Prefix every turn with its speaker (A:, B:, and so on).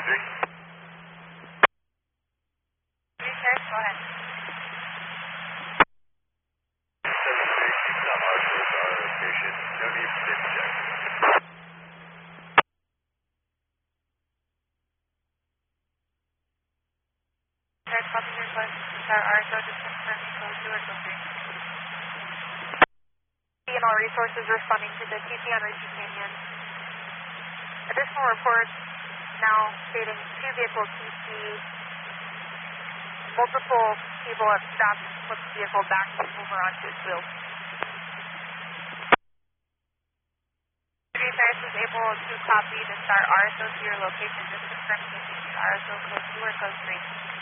A: Research, go ahead.
B: 73, keep not marked with our location. No need for safety check.
A: Research, copy your request. Start RSO, just confirming code 2 or code 3. CNL resources responding to the TC on Ritchie Canyon. Additional reports now stating 2 vehicles TC. Multiple people have stopped and flipped the vehicle back over onto its wheels. Research was able to copy the start RSO to your location, just confirming the TC RSO code 2 or code 3.